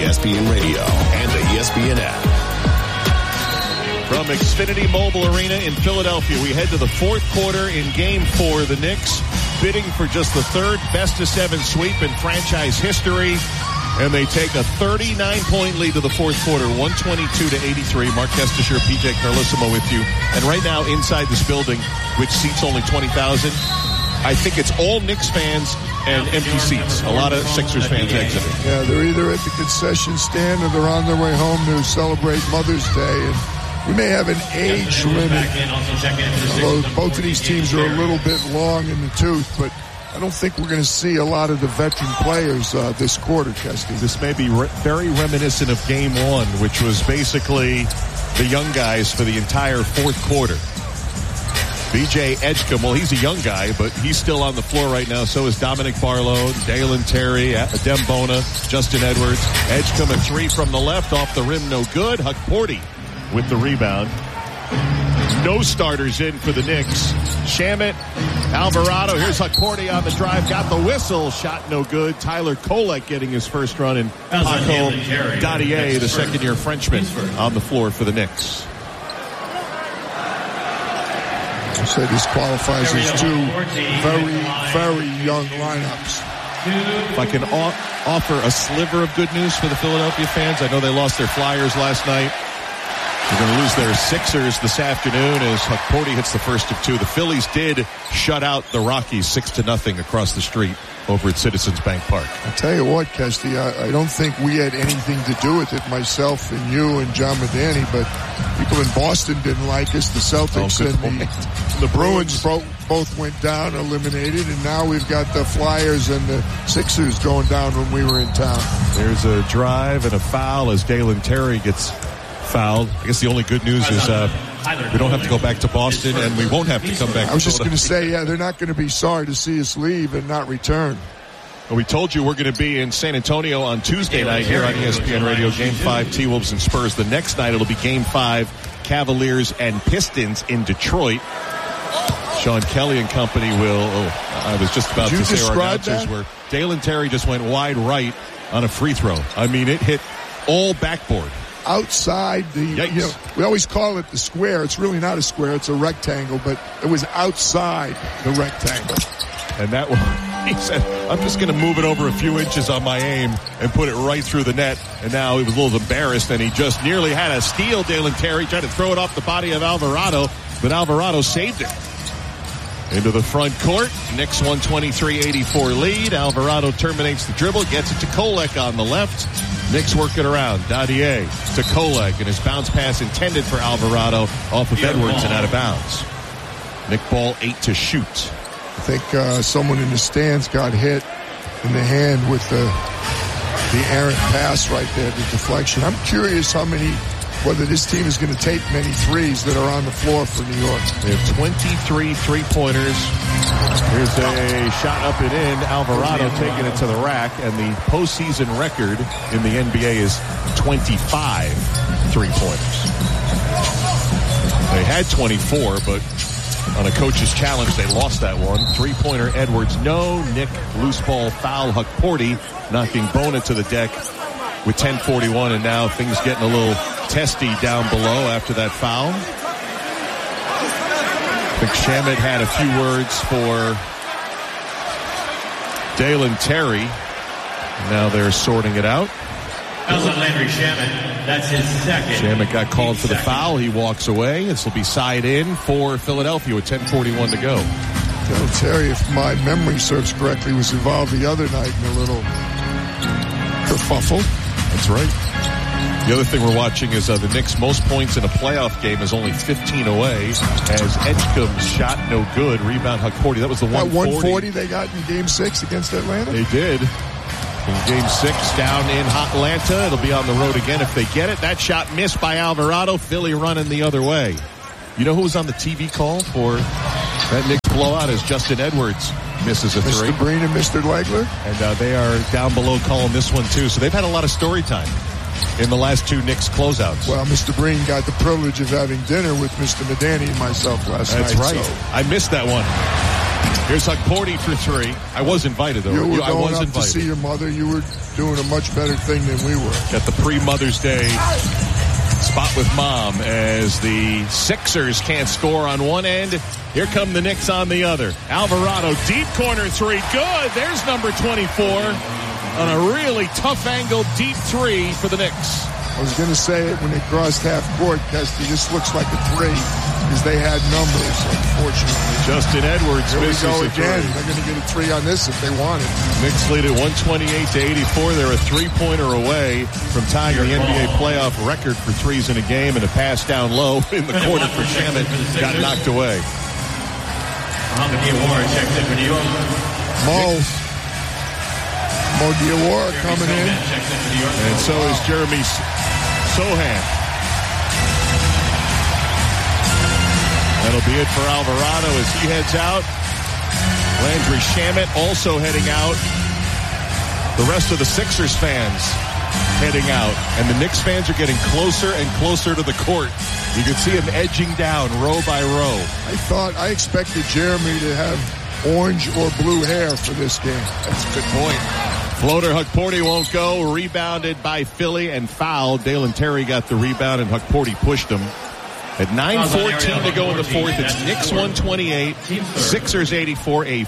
ESPN Radio and the ESPN app. From Xfinity Mobile Arena in Philadelphia, we head to the fourth quarter in Game 4. The Knicks bidding for just the third best-of-7 sweep in franchise history. And they take a 39-point lead to the fourth quarter, 122-83. Mark Kestecher, PJ Carlissimo with you. And right now inside this building, which seats only 20,000, I think it's all Knicks fans and empty seats. A lot of Sixers fans exiting. Yeah, they're either at the concession stand or they're on their way home to celebrate Mother's Day. And we may have an age limit, although both of these teams are a little bit long in the tooth, but I don't think we're going to see a lot of the veteran players this quarter, Kesty. This may be very reminiscent of Game 1, which was basically the young guys for the entire fourth quarter. B.J. Edgecombe, well, he's a young guy, but he's still on the floor right now. So is Dominic Barlow, Dalen Terry, Adem Bona, Justin Edwards. Edgecombe a three from the left, off the rim, no good. Huck Porty with the rebound. No starters in for the Knicks. Shamet, Alvarado. Here's Huck Porty on the drive. Got the whistle. Shot no good. Tyler Kolek getting his first run. And Paco Dadier, the second-year Frenchman, on the floor for the Knicks. I said this qualifies as two very, very young lineups. If I can offer a sliver of good news for the Philadelphia fans, I know they lost their Flyers last night. They're going to lose their Sixers this afternoon as Huck Porty hits the first of two. The Phillies did shut out the Rockies 6-0 across the street over at Citizens Bank Park. I'll tell you what, Kesty, I don't think we had anything to do with it, myself and you and John Medani, but people in Boston didn't like us. The Celtics and the Bruins both went down, eliminated, and now we've got the Flyers and the Sixers going down when we were in town. There's a drive and a foul as Dalen Terry gets fouled. I guess the only good news is we don't have to go back to Boston, and we won't have to come back. I was just going to say, yeah, they're not going to be sorry to see us leave and not return. Well, we told you we're going to be in San Antonio on Tuesday night here on ESPN Radio. Game 5, T-Wolves and Spurs. The next night it'll be Game 5, Cavaliers and Pistons in Detroit. Sean Kelly and company will. I was just about to say our announcers where Dalen Terry just went wide right on a free throw. I mean, it hit all backboard. Outside the, we always call it the square. It's really not a square. It's a rectangle, but it was outside the rectangle. And that one, he said, I'm just going to move it over a few inches on my aim and put it right through the net. And now he was a little embarrassed, and he just nearly had a steal. Dalen Terry tried to throw it off the body of Alvarado, but Alvarado saved it. Into the front court, Knicks 123-84 lead. Alvarado terminates the dribble, gets it to Kolek on the left. Knicks work it around. Dadier to Kolek, and his bounce pass intended for Alvarado off of Edwards and out of bounds. Nick Ball 8 to shoot. I think someone in the stands got hit in the hand with the errant pass right there, the deflection. I'm curious whether this team is going to take many threes that are on the floor for New York. They have 23 three-pointers. Here's a shot up and in. Alvarado taking it to the rack, and the postseason record in the NBA is 25 three-pointers. They had 24, but on a coach's challenge, they lost that one. Three-pointer Edwards, no. Nick, loose ball foul. Huck Porty knocking Bona to the deck with 10:41, and now things getting a little testy down below after that foul. I think Shamet had a few words for Dalen Terry. Now they're sorting it out. Landry Shamet, that's his second. Shamet got called for the foul. He walks away. This will be side in for Philadelphia with 10:41 to go. Dalen Terry, if my memory serves correctly, was involved the other night in a little kerfuffle. That's right. The other thing we're watching is the Knicks' most points in a playoff game is only 15 away as Edgecombe's shot no good. Rebound Huck Porty. That was the 140 they got in Game 6 against Atlanta? They did. In Game 6 down in Atlanta. It'll be on the road again if they get it. That shot missed by Alvarado. Philly running the other way. You know who was on the TV call for that Knicks blowout is Justin Edwards. Misses a three. Mr. Breen and Mr. Legler. And they are down below calling this one too. So they've had a lot of story time in the last two Knicks closeouts. Well, Mr. Breen got the privilege of having dinner with Mr. Medani and myself last night. That's right. So. I missed that one. Here's Hukporti for three. I was invited, though. You were I going was up invited. to see your mother. You were doing a much better thing than we were. Got the pre-Mother's Day spot with Mom as the Sixers can't score on one end. Here come the Knicks on the other. Alvarado, deep corner three. Good. There's number 24 on a really tough angle, deep three for the Knicks. I was going to say it when they crossed half court, Kesty. This looks like a three because they had numbers, unfortunately. Justin Edwards misses Here we go a again. three. They're going to get a three on this if they want it. Knicks lead at 128-84. They're a three-pointer away from tying the NBA playoff record for threes in a game, and a pass down low in the corner for Shamet got knocked away. Mohamed Diawara checks in for New York. Mo Diawara coming in. And so is Jeremy Sohan. That'll be it for Alvarado as he heads out. Landry Shamet also heading out. The rest of the Sixers fans heading out. And the Knicks fans are getting closer and closer to the court. You can see them edging down row by row. I expected Jeremy to have orange or blue hair for this game. That's a good point. Floater Hukporti won't go. Rebounded by Philly and fouled. Dalen Terry got the rebound and Hukporti pushed him. At 9:14 to go in the fourth, it's Knicks 128, Sixers 84, a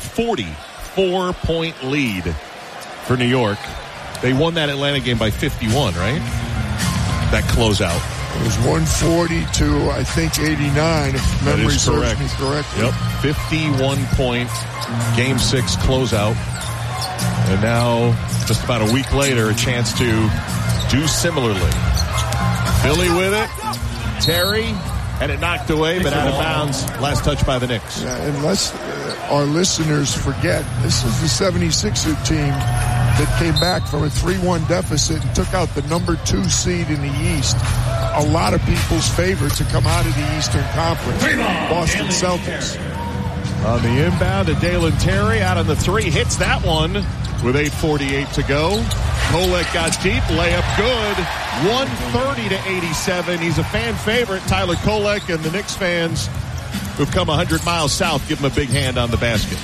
44-point lead for New York. They won that Atlanta game by 51, right? That closeout. It was 140 to, I think, 89, if memory serves me correctly. Yep, 51-point Game 6 closeout. And now, just about a week later, a chance to do similarly. Philly with it. Terry had it knocked away, but out of bounds. Last touch by the Knicks. Yeah, unless our listeners forget, this is the 76er team that came back from a 3-1 deficit and took out the number 2 seed in the East. A lot of people's favorite to come out of the Eastern Conference, Boston Celtics. On the inbound to Dalen Terry, out on the three, hits that one with 8:48 to go. Kolek got deep, layup good, 130 to 87. He's a fan favorite, Tyler Kolek, and the Knicks fans who've come 100 miles south give him a big hand on the basket.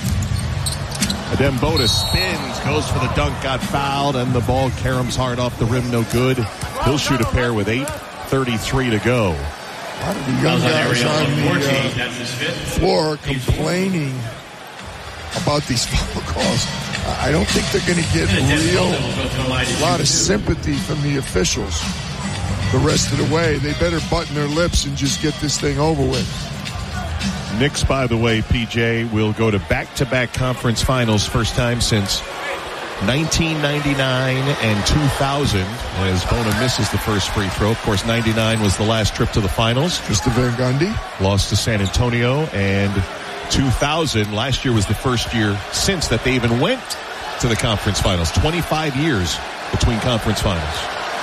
Adem Boda spins, goes for the dunk, got fouled, and the ball caroms hard off the rim, no good. He'll shoot a pair with 8:33 to go. A lot of the young guys on the floor complaining about these foul calls. I don't think they're going to get a lot of sympathy from the officials the rest of the way. They better button their lips and just get this thing over with. Knicks, by the way, PJ, will go to back-to-back conference finals, first time since 1999 and 2000, as Bona misses the first free throw. Of course, 99 was the last trip to the finals. Mr. Van Gundy lost to San Antonio, and 2000, last year was the first year since that they even went to the conference finals. 25 years between conference finals.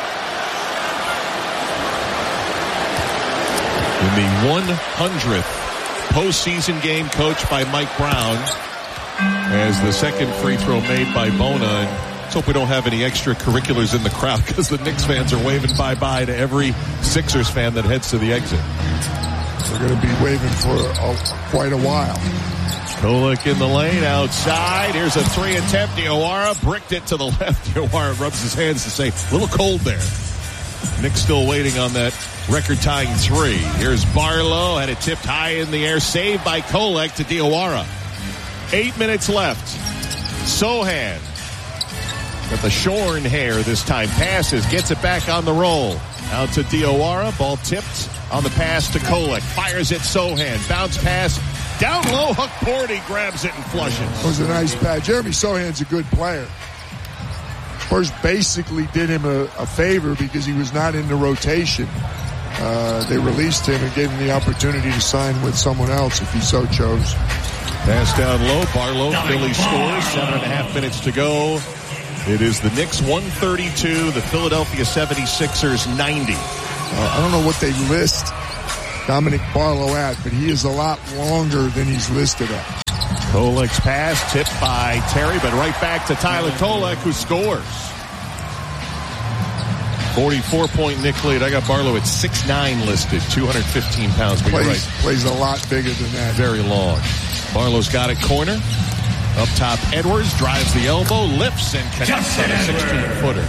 In the 100th postseason game, coached by Mike Brown, as the second free throw made by Bona. And let's hope we don't have any extracurriculars in the crowd, because the Knicks fans are waving bye-bye to every Sixers fan that heads to the exit. They're going to be waving for quite a while. Kolek in the lane, outside. Here's a three attempt. Diawara bricked it to the left. Diawara rubs his hands to say, a little cold there. Knicks still waiting on that record-tying three. Here's Barlow, had it tipped high in the air. Saved by Kolek to Diawara. 8 minutes left. Sohan got the shorn hair this time. Passes, gets it back on the roll. Out to Diawara. Ball tipped on the pass to Kolek. Fires it, Sohan. Bounce pass. Down low, Hukporti grabs it and flushes. That was a nice pass. Jeremy Sohan's a good player. Spurs basically did him a favor because he was not in the rotation. They released him and gave him the opportunity to sign with someone else if he so chose. Pass down low. Barlow, Philly scores. 7.5 minutes to go. It is the Knicks 132, the Philadelphia 76ers 90. I don't know what they list Dominic Barlow at, but he is a lot longer than he's listed at. Kolek's pass tipped by Terry, but right back to Tyler Kolek, who scores. 44-point Knick lead. I got Barlow at 6'9" listed, 215 pounds. But plays a lot bigger than that. Very long. Barlow's got it, corner. Up top, Edwards drives the elbow, lifts, and connects on a 16-footer.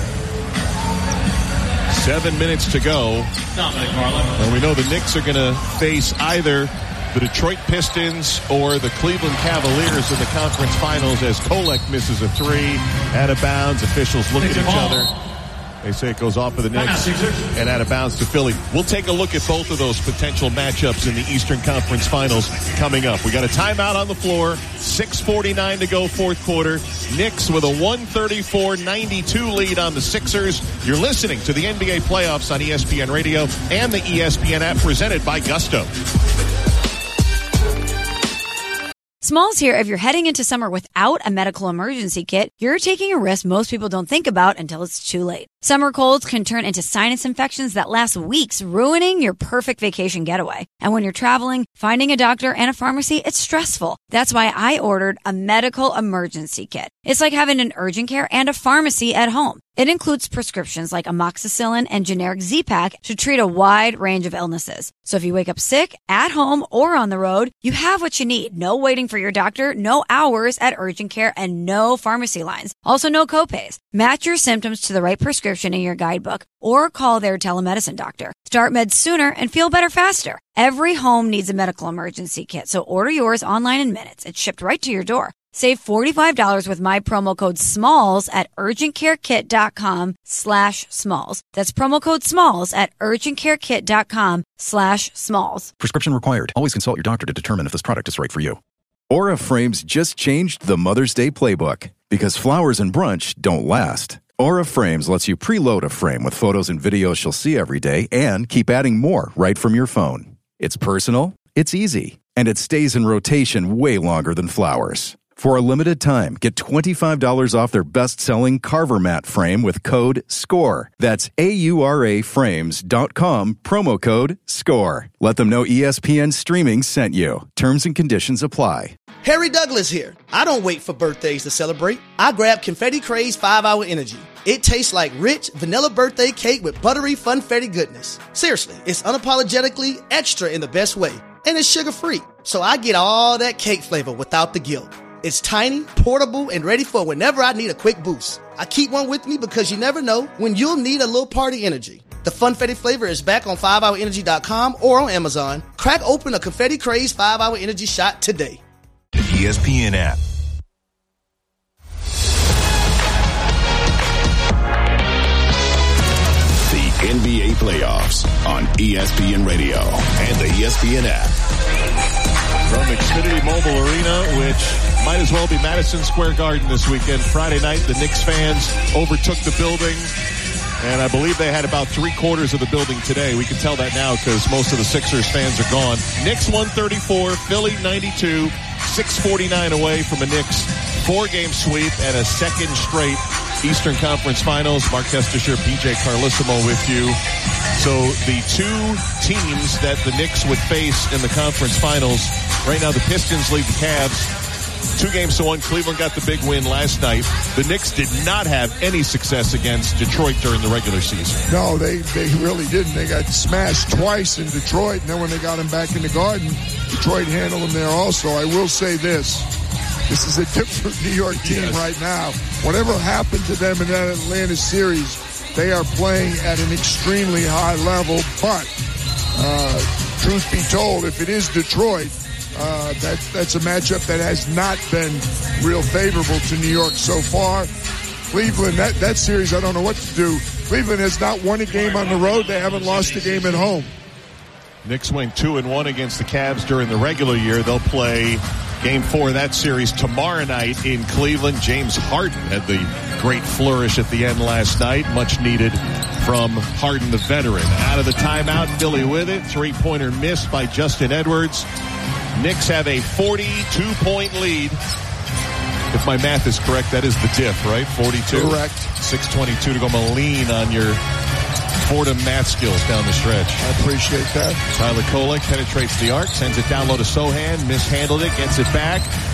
7 minutes to go. And we know the Knicks are going to face either the Detroit Pistons or the Cleveland Cavaliers in the conference finals as Kolek misses a three. Out of bounds. Officials look at each other. They say it goes off for the Knicks and out of bounds to Philly. We'll take a look at both of those potential matchups in the Eastern Conference Finals coming up. We got a timeout on the floor. 6:49 to go, fourth quarter. Knicks with a 134-92 lead on the Sixers. You're listening to the NBA playoffs on ESPN Radio and the ESPN app presented by Gusto. Smalls here. If you're heading into summer without a medical emergency kit, you're taking a risk most people don't think about until it's too late. Summer colds can turn into sinus infections that last weeks, ruining your perfect vacation getaway. And when you're traveling, finding a doctor and a pharmacy, it's stressful. That's why I ordered a medical emergency kit. It's like having an urgent care and a pharmacy at home. It includes prescriptions like amoxicillin and generic Z-Pak to treat a wide range of illnesses. So if you wake up sick, at home, or on the road, you have what you need. No waiting for your doctor, no hours at urgent care, and no pharmacy lines. Also no copays. Match your symptoms to the right prescription in your guidebook or call their telemedicine doctor. Start meds sooner and feel better faster. Every home needs a medical emergency kit, so order yours online in minutes. It's shipped right to your door. Save $45 with my promo code SMALLS at urgentcarekit.com/smalls. That's promo code SMALLS at urgentcarekit.com/smalls. Prescription required. Always consult your doctor to determine if this product is right for you. Aura Frames just changed the Mother's Day playbook because flowers and brunch don't last. Aura Frames lets you preload a frame with photos and videos she'll see every day and keep adding more right from your phone. It's personal, it's easy, and it stays in rotation way longer than flowers. For a limited time, get $25 off their best-selling Carver Mat frame with code SCORE. That's AURAFrames.com, promo code SCORE. Let them know ESPN Streaming sent you. Terms and conditions apply. Harry Douglas here. I don't wait for birthdays to celebrate. I grab Confetti Craze 5-Hour Energy. It tastes like rich vanilla birthday cake with buttery funfetti goodness. Seriously, it's unapologetically extra in the best way. And it's sugar-free, so I get all that cake flavor without the guilt. It's tiny, portable, and ready for whenever I need a quick boost. I keep one with me because you never know when you'll need a little party energy. The Funfetti flavor is back on 5hourenergy.com or on Amazon. Crack open a Confetti Craze 5-Hour Energy shot today. The ESPN app. The NBA playoffs on ESPN Radio and the ESPN app. From Xfinity Mobile Arena, which might as well be Madison Square Garden this weekend. Friday night, the Knicks fans overtook the building, and I believe they had about 3/4 of the building today. We can tell that now because most of the Sixers fans are gone. Knicks 134, Philly 92, 6:49 away from a Knicks 4-game sweep and a second straight Eastern Conference Finals. Mark Testisher, PJ Carlissimo with you. So the two teams that the Knicks would face in the conference finals, right now the Pistons lead the Cavs 2-1. Cleveland got the big win last night. The Knicks did not have any success against Detroit during the regular season. No, they really didn't. They got smashed twice in Detroit, and then when they got them back in the Garden, Detroit handled them there also. I will say this. This is a different New York team right now. Whatever happened to them in that Atlanta series, they are playing at an extremely high level. But truth be told, if it is Detroit, that's a matchup that has not been real favorable to New York so far. Cleveland, that series, I don't know what to do. Cleveland has not won a game on the road. They haven't lost a game at home. Knicks went 2-1 against the Cavs during the regular year. They'll play Game 4 of that series tomorrow night in Cleveland. James Harden had the great flourish at the end last night. Much needed from Harden, the veteran. Out of the timeout, Philly with it. 3-pointer missed by Justin Edwards. Knicks have a 42-point lead. If my math is correct, that is the diff, right? 42? Correct. 6:22 to go. I'm going to lean on your Fordham math skills down the stretch. I appreciate that. Tyler Kolek penetrates the arc, sends it down low to Sohan, mishandled it, gets it back.